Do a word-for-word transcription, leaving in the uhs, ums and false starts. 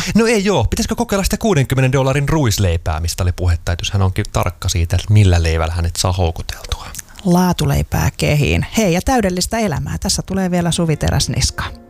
No ei joo, pitäisikö kokeilla sitä kuudenkymmenen dollarin ruisleipää, mistä oli puhetta, että jos hän onkin tarkka siitä, että millä leivällä hänet saa houkuteltua. Laatuleipää kehiin. Hei, ja täydellistä elämää. Tässä tulee vielä Suvi Teräsniska.